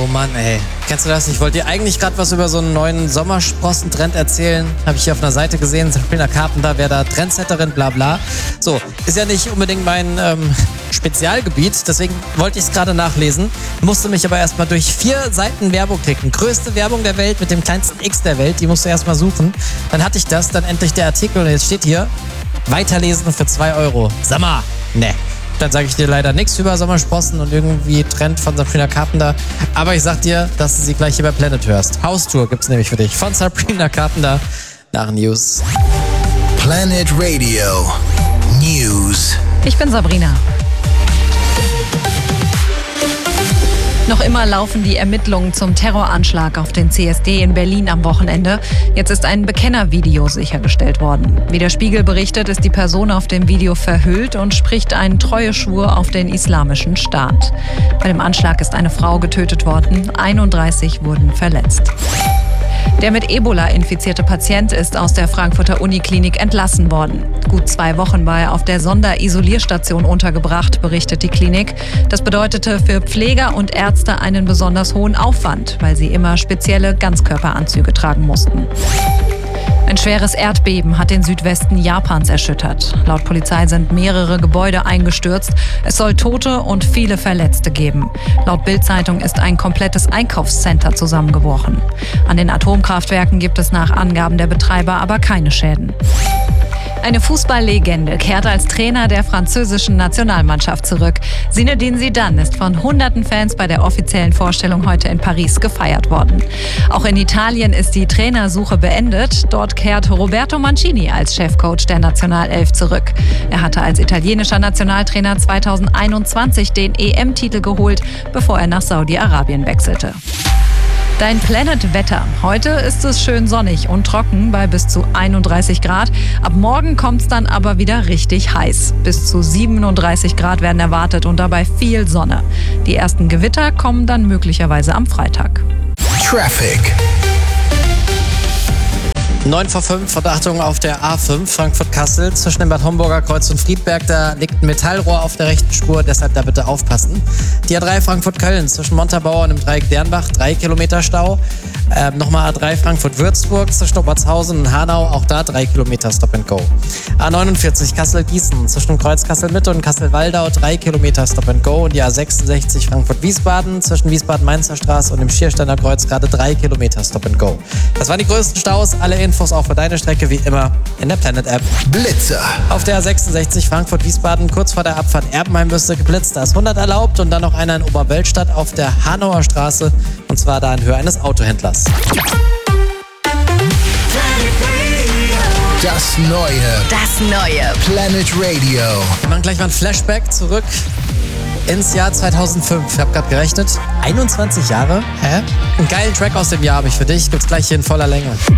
Mann, ey. Kennst du das? Ich wollte dir eigentlich gerade was über so einen neuen Sommersprossen-Trend erzählen. Habe ich hier auf einer Seite gesehen. Sabrina Carpenter wäre da Trendsetterin, bla bla. So, ist ja nicht unbedingt mein Spezialgebiet. Deswegen wollte ich es gerade nachlesen. Musste mich aber erstmal durch 4 Seiten Werbung klicken. Größte Werbung der Welt mit dem kleinsten X der Welt. Die musst du erstmal suchen. Dann hatte ich das, dann endlich der Artikel. Und jetzt steht hier, weiterlesen für 2 Euro. Sag mal, ne. Dann sage ich dir leider nichts über Sommersprossen und irgendwie Trend von Sabrina Carpenter. Aber ich sag dir, dass du sie gleich hier bei Planet hörst. Haustour gibt's nämlich für dich von Sabrina Carpenter nach News. Planet Radio News. Ich bin Sabrina. Noch immer laufen die Ermittlungen zum Terroranschlag auf den CSD in Berlin am Wochenende. Jetzt ist ein Bekennervideo sichergestellt worden. Wie der Spiegel berichtet, ist die Person auf dem Video verhüllt und spricht einen Treueschwur auf den Islamischen Staat. Bei dem Anschlag ist eine Frau getötet worden, 31 wurden verletzt. Der mit Ebola infizierte Patient ist aus der Frankfurter Uniklinik entlassen worden. Gut 2 Wochen war er auf der Sonderisolierstation untergebracht, berichtet die Klinik. Das bedeutete für Pfleger und Ärzte einen besonders hohen Aufwand, weil sie immer spezielle Ganzkörperanzüge tragen mussten. Ein schweres Erdbeben hat den Südwesten Japans erschüttert. Laut Polizei sind mehrere Gebäude eingestürzt. Es soll Tote und viele Verletzte geben. Laut Bild-Zeitung ist ein komplettes Einkaufscenter zusammengebrochen. An den Atomkraftwerken gibt es nach Angaben der Betreiber aber keine Schäden. Eine Fußballlegende kehrt als Trainer der französischen Nationalmannschaft zurück. Zinedine Zidane ist von hunderten Fans bei der offiziellen Vorstellung heute in Paris gefeiert worden. Auch in Italien ist die Trainersuche beendet. Dort kehrt Roberto Mancini als Chefcoach der Nationalelf zurück. Er hatte als italienischer Nationaltrainer 2021 den EM-Titel geholt, bevor er nach Saudi-Arabien wechselte. Dein Planet-Wetter. Heute ist es schön sonnig und trocken bei bis zu 31 Grad. Ab morgen kommt es dann aber wieder richtig heiß. Bis zu 37 Grad werden erwartet und dabei viel Sonne. Die ersten Gewitter kommen dann möglicherweise am Freitag. Traffic. 9 vor 5, Achtung auf der A5 Frankfurt-Kassel zwischen dem Bad Homburger Kreuz und Friedberg. Da liegt ein Metallrohr auf der rechten Spur, deshalb da bitte aufpassen. Die A3 Frankfurt-Köln zwischen Montabaur und dem Dreieck Dernbach, 3 Kilometer Stau. Nochmal A3 Frankfurt-Würzburg zwischen Obertshausen und Hanau, auch da 3 Kilometer Stop and Go. A49 Kassel-Gießen zwischen dem Kreuz Kassel-Mitte und Kassel-Waldau, 3 Kilometer Stop and Go. Und die A66 Frankfurt-Wiesbaden zwischen Wiesbaden-Mainzer Straße und dem Schiersteiner Kreuz gerade 3 Kilometer Stop and Go. Das waren die größten Staus, alle Infos auch für deine Strecke wie immer in der Planet-App. Blitzer. Auf der A66 Frankfurt-Wiesbaden kurz vor der Abfahrt Erbenheim-Büste geblitzt. Da ist 100 erlaubt und dann noch einer in Oberweltstadt auf der Hanauer Straße und zwar da in Höhe eines Autohändlers. Das neue Planet Radio. Wir machen gleich mal ein Flashback zurück ins Jahr 2005. Ich habe gerade gerechnet. 21 Jahre? Hä? Einen geilen Track aus dem Jahr habe ich für dich. Gibt's gleich hier in voller Länge.